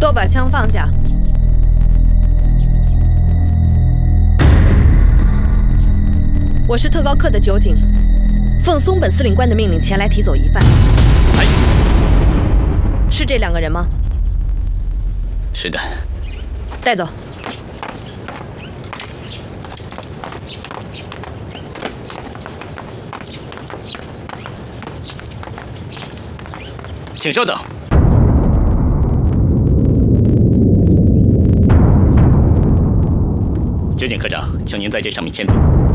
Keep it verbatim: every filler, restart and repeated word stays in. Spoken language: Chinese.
我把枪放下。我是特高课的酒警，奉松本司令官的命令前来提走疑犯。 哎， 是这两个人吗？ 是的。 带走。 请稍等。酒警科长，请您在这上面签字。